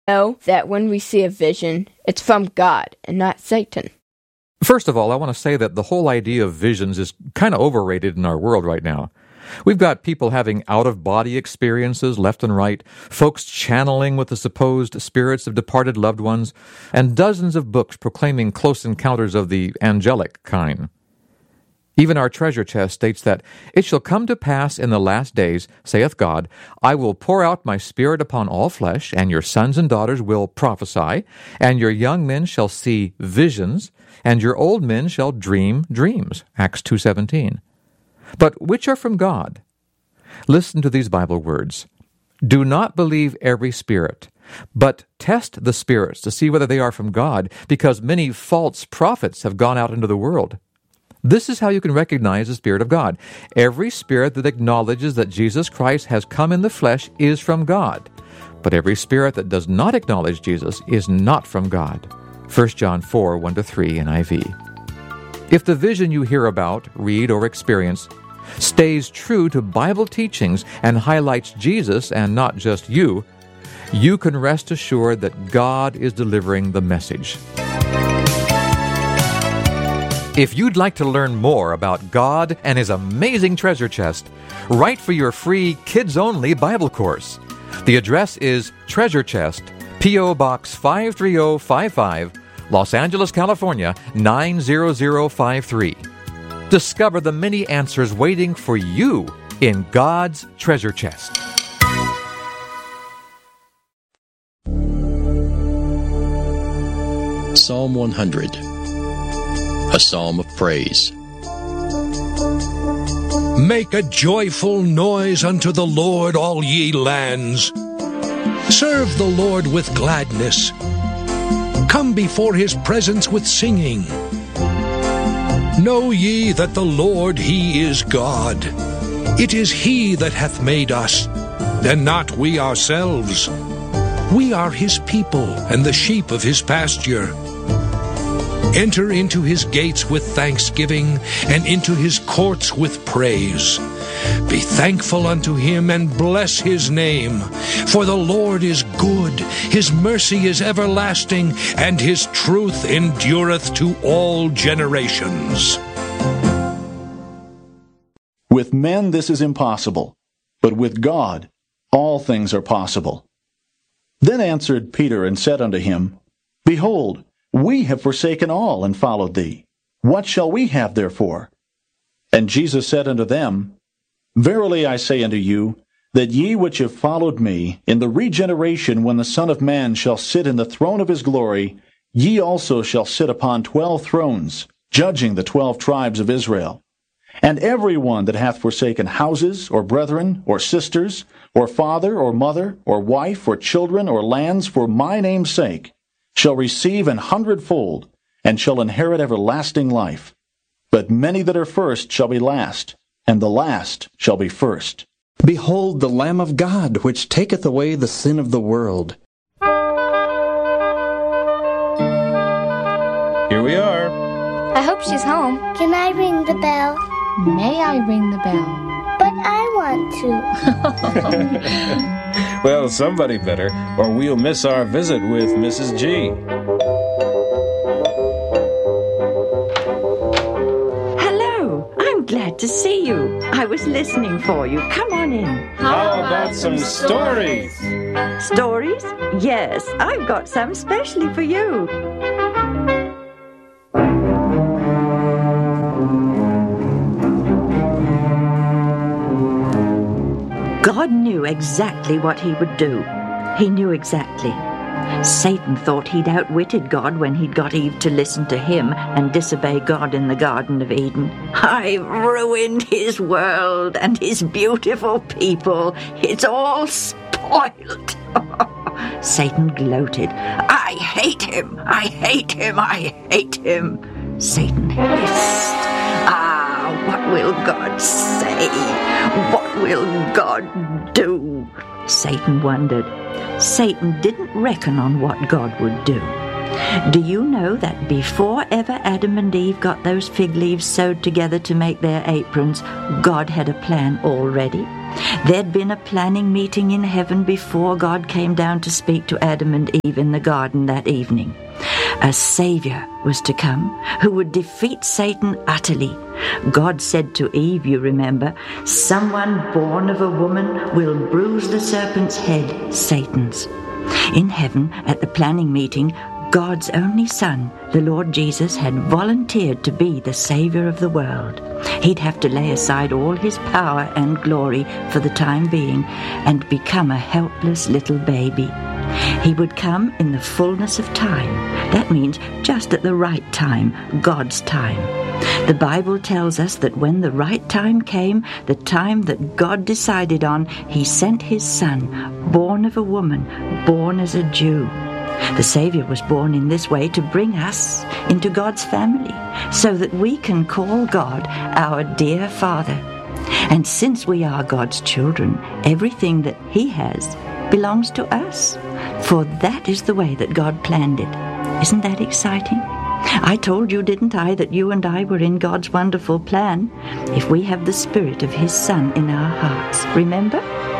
know that when we see a vision, it's from God and not Satan? First of all, I want to say that the whole idea of visions is kind of overrated in our world right now. We've got people having out-of-body experiences left and right, folks channeling with the supposed spirits of departed loved ones, and dozens of books proclaiming close encounters of the angelic kind. Even our treasure chest states that, "It shall come to pass in the last days, saith God, I will pour out my Spirit upon all flesh, and your sons and daughters will prophesy, and your young men shall see visions, and your old men shall dream dreams." Acts 2:17. But which are from God? Listen to these Bible words. "Do not believe every spirit, but test the spirits to see whether they are from God, because many false prophets have gone out into the world." This is how you can recognize the Spirit of God. Every spirit that acknowledges that Jesus Christ has come in the flesh is from God. But every spirit that does not acknowledge Jesus is not from God. 1 John 4, 1-3 NIV. If the vision you hear about, read, or experience stays true to Bible teachings and highlights Jesus and not just you, you can rest assured that God is delivering the message. If you'd like to learn more about God and His amazing treasure chest, write for your free kids-only Bible course. The address is Treasure Chest, P.O. Box 53055, Los Angeles, California, 90053. Discover the many answers waiting for you in God's treasure chest. Psalm 100, a psalm of praise. Make a joyful noise unto the Lord, all ye lands. Serve the Lord with gladness. Come before His presence with singing. Know ye that the Lord, He is God. It is He that hath made us, and not we ourselves. We are His people, and the sheep of His pasture. Enter into His gates with thanksgiving, and into His courts with praise. Be thankful unto Him, and bless His name. For the Lord is good, His mercy is everlasting, and His truth endureth to all generations. With men this is impossible, but with God all things are possible. Then answered Peter and said unto him, Behold, we have forsaken all and followed thee. What shall we have therefore? And Jesus said unto them, Verily I say unto you, that ye which have followed me, in the regeneration when the Son of Man shall sit in the throne of his glory, ye also shall sit upon 12 thrones, judging the 12 tribes of Israel. And every one that hath forsaken houses, or brethren, or sisters, or father, or mother, or wife, or children, or lands, for my name's sake, shall receive 100-fold, and shall inherit everlasting life. But many that are first shall be last, and the last shall be first. Behold the Lamb of God, which taketh away the sin of the world. Here we are. I hope she's home. Can I ring the bell? May I ring the bell? But I want to. Well, somebody better, or we'll miss our visit with Mrs. G. Hello, I'm glad to see you. I was listening for you. Come on in. How about some stories? Stories? Yes, I've got some specially for you. God knew exactly what he would do. He knew exactly. Satan thought he'd outwitted God when he'd got Eve to listen to him and disobey God in the Garden of Eden. I've ruined his world and his beautiful people. It's all spoiled. Satan gloated. I hate him. I hate him. I hate him. Satan hissed. What will God say? What will God do? Satan wondered. Satan didn't reckon on what God would do. Do you know that before ever Adam and Eve got those fig leaves sewed together to make their aprons, God had a plan already? There'd been a planning meeting in heaven before God came down to speak to Adam and Eve in the garden that evening. A Savior was to come who would defeat Satan utterly. God said to Eve, you remember, someone born of a woman will bruise the serpent's head, Satan's. In heaven, at the planning meeting, God's only Son, the Lord Jesus, had volunteered to be the Savior of the world. He'd have to lay aside all his power and glory for the time being and become a helpless little baby. He would come in the fullness of time. That means just at the right time, God's time. The Bible tells us that when the right time came, the time that God decided on, he sent his Son, born of a woman, born as a Jew. The Savior was born in this way to bring us into God's family, so that we can call God our dear Father. And since we are God's children, everything that he has belongs to us. For that is the way that God planned it. Isn't that exciting? I told you, didn't I, that you and I were in God's wonderful plan if we have the Spirit of his Son in our hearts. Remember?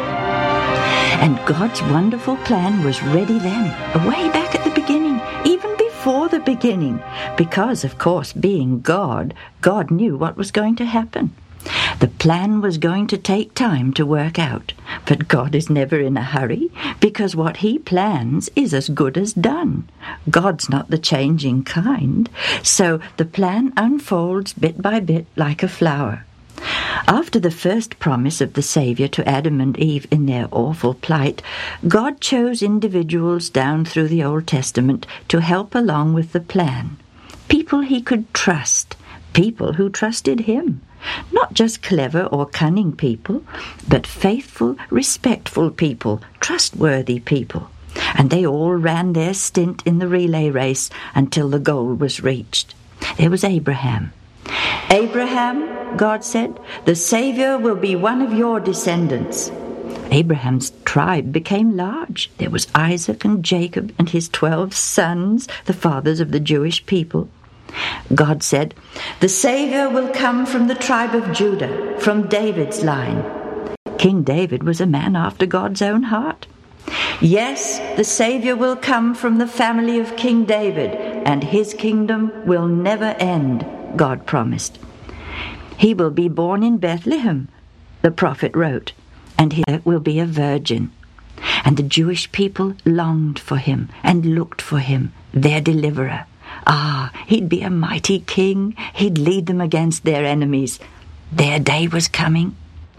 And God's wonderful plan was ready then, way back at the beginning, even before the beginning, because, of course, being God, God knew what was going to happen. The plan was going to take time to work out, but God is never in a hurry, because what he plans is as good as done. God's not the changing kind, so the plan unfolds bit by bit like a flower. After the first promise of the Savior to Adam and Eve in their awful plight, God chose individuals down through the Old Testament to help along with the plan. People he could trust, people who trusted him. Not just clever or cunning people, but faithful, respectful people, trustworthy people. And they all ran their stint in the relay race until the goal was reached. There was Abraham. Abraham, God said, the Savior will be one of your descendants. Abraham's tribe became large. There was Isaac and Jacob and his 12 sons, the fathers of the Jewish people. God said, the Savior will come from the tribe of Judah, from David's line. King David was a man after God's own heart. Yes, the Savior will come from the family of King David, and his kingdom will never end, God promised. He will be born in Bethlehem, the prophet wrote, and he will be a virgin. And the Jewish people longed for him and looked for him, their deliverer. Ah, he'd be a mighty king. He'd lead them against their enemies. Their day was coming.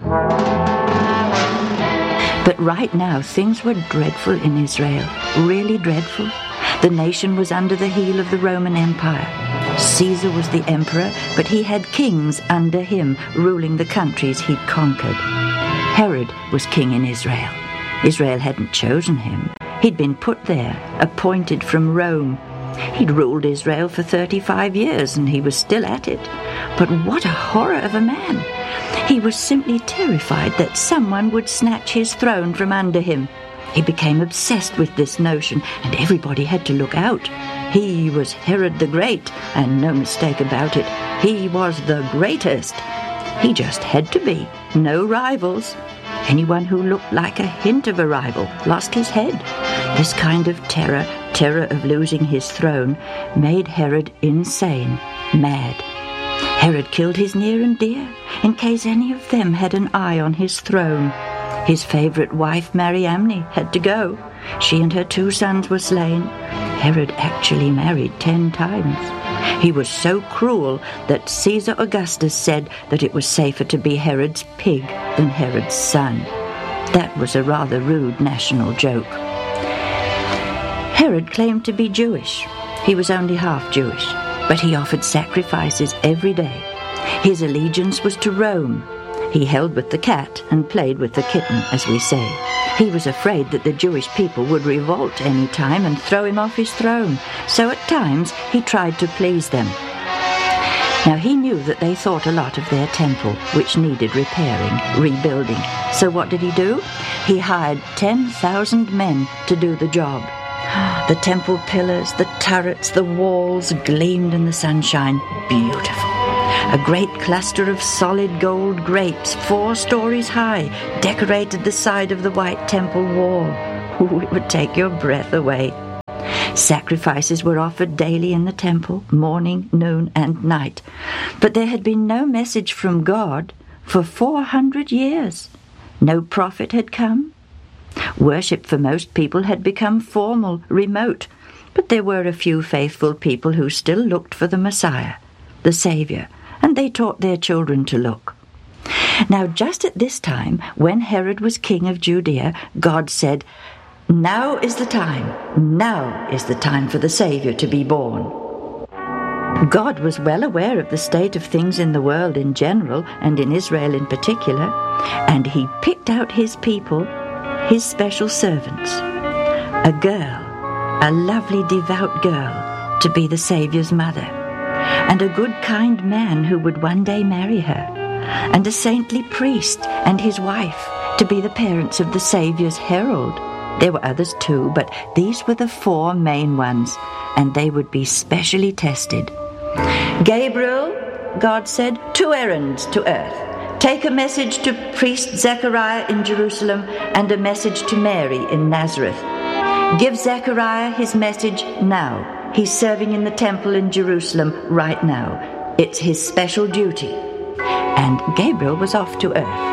But right now, things were dreadful in Israel, really dreadful. The nation was under the heel of the Roman Empire. Caesar was the emperor, but he had kings under him, ruling the countries he'd conquered. Herod was king in Israel. Israel hadn't chosen him. He'd been put there, appointed from Rome. He'd ruled Israel for 35 years, and he was still at it. But what a horror of a man! He was simply terrified that someone would snatch his throne from under him. He became obsessed with this notion, and everybody had to look out. He was Herod the Great, and no mistake about it, he was the greatest. He just had to be. No rivals. Anyone who looked like a hint of a rival lost his head. This kind of terror of losing his throne, made Herod insane, mad. Herod killed his near and dear, in case any of them had an eye on his throne. His favorite wife, Mariamne, had to go. She and her 2 sons were slain. Herod actually married 10 times. He was so cruel that Caesar Augustus said that it was safer to be Herod's pig than Herod's son. That was a rather rude national joke. Herod claimed to be Jewish. He was only half Jewish, but he offered sacrifices every day. His allegiance was to Rome. He held with the cat and played with the kitten, as we say. He was afraid that the Jewish people would revolt any time and throw him off his throne, so at times he tried to please them. Now he knew that they thought a lot of their temple, which needed repairing, rebuilding. So what did he do? He hired 10,000 men to do the job. The temple pillars, the turrets, the walls gleamed in the sunshine. Beautiful. A great cluster of solid gold grapes, 4 stories high, decorated the side of the white temple wall. Ooh, it would take your breath away. Sacrifices were offered daily in the temple, morning, noon, and night. But there had been no message from God for 400 years. No prophet had come. Worship for most people had become formal, remote, but there were a few faithful people who still looked for the Messiah, the Savior, and they taught their children to look. Now, just at this time, when Herod was king of Judea, God said, "Now is the time for the Savior to be born." God was well aware of the state of things in the world in general and in Israel in particular, and he picked out his people, his special servants, a girl, a lovely devout girl, to be the Savior's mother, and a good kind man who would one day marry her, and a saintly priest and his wife to be the parents of the Savior's herald. There were others too, but these were the 4 main ones, and they would be specially tested. "Gabriel," God said, "2 errands to earth. Take a message to priest Zechariah in Jerusalem and a message to Mary in Nazareth. Give Zechariah his message now. He's serving in the temple in Jerusalem right now. It's his special duty." And Gabriel was off to earth.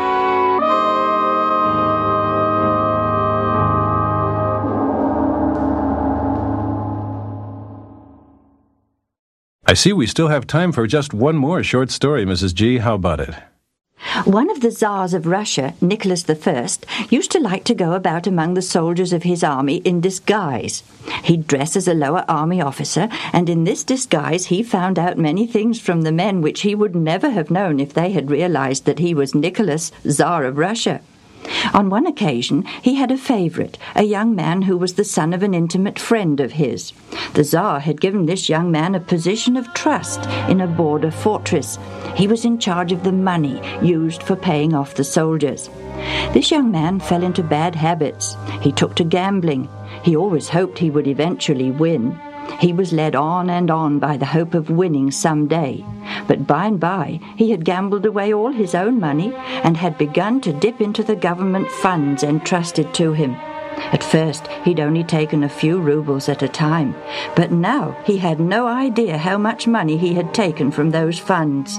I see we still have time for just one more short story, Mrs. G. How about it? One of the Tsars of Russia, Nicholas I, used to like to go about among the soldiers of his army in disguise. He'd dress as a lower army officer, and in this disguise he found out many things from the men which he would never have known if they had realized that he was Nicholas, Tsar of Russia. On one occasion, he had a favorite, a young man who was the son of an intimate friend of his. The Tsar had given this young man a position of trust in a border fortress. He was in charge of the money used for paying off the soldiers. This young man fell into bad habits. He took to gambling. He always hoped he would eventually win. He was led on and on by the hope of winning some day. But by and by, he had gambled away all his own money and had begun to dip into the government funds entrusted to him. At first, he'd only taken a few rubles at a time, but now he had no idea how much money he had taken from those funds.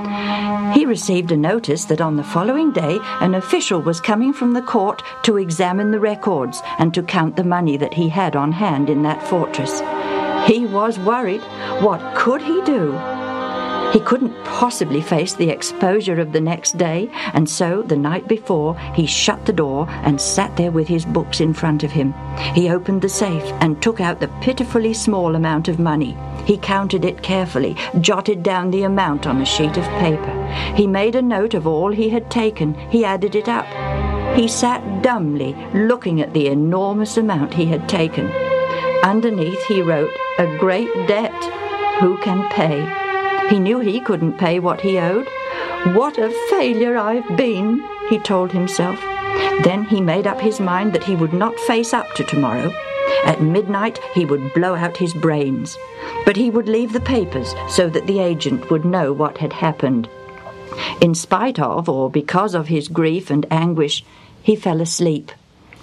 He received a notice that on the following day an official was coming from the court to examine the records and to count the money that he had on hand in that fortress. He was worried. What could he do? He couldn't possibly face the exposure of the next day, and so the night before he shut the door and sat there with his books in front of him. He opened the safe and took out the pitifully small amount of money. He counted it carefully, jotted down the amount on a sheet of paper. He made a note of all he had taken. He added it up. He sat dumbly looking at the enormous amount he had taken. Underneath he wrote, "A great debt. Who can pay?" He knew he couldn't pay what he owed. "What a failure I've been," he told himself. Then he made up his mind that he would not face up to tomorrow. At midnight he would blow out his brains. But he would leave the papers so that the agent would know what had happened. In spite of, or because of his grief and anguish, he fell asleep.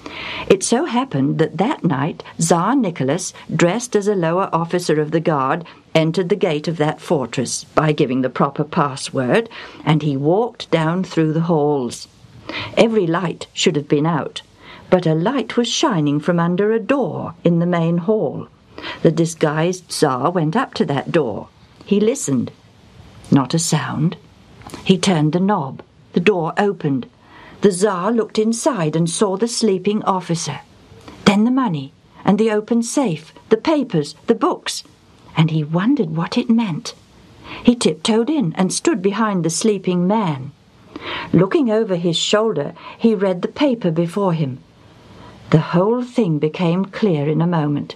It so happened that that night Tsar Nicholas, dressed as a lower officer of the guard, entered the gate of that fortress by giving the proper password, and he walked down through the halls. Every light should have been out, but a light was shining from under a door in the main hall. The disguised Tsar went up to that door. He listened. Not a sound. He turned the knob. The door opened. The Tsar looked inside and saw the sleeping officer. Then the money, and the open safe, the papers, the books, and he wondered what it meant. He tiptoed in and stood behind the sleeping man. Looking over his shoulder, he read the paper before him. The whole thing became clear in a moment.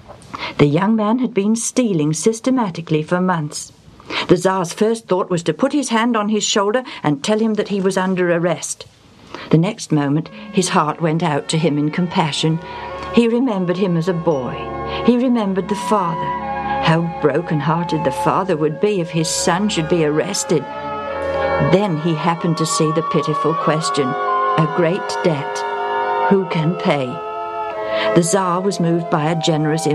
The young man had been stealing systematically for months. The Tsar's first thought was to put his hand on his shoulder and tell him that he was under arrest. The next moment his heart went out to him in compassion. He remembered him as a boy. He remembered the father. How broken-hearted the father would be if his son should be arrested. Then he happened to see the pitiful question, a great debt. Who can pay? The Tsar was moved by a generous